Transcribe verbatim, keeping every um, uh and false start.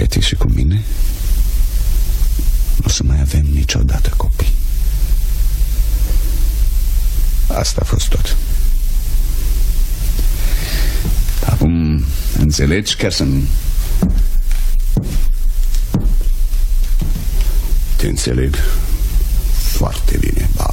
Betty și cu mine nu o să mai avem niciodată copii. Asta a fost tot. Acum înțelegi, Carson? Te înțeleg foarte bine.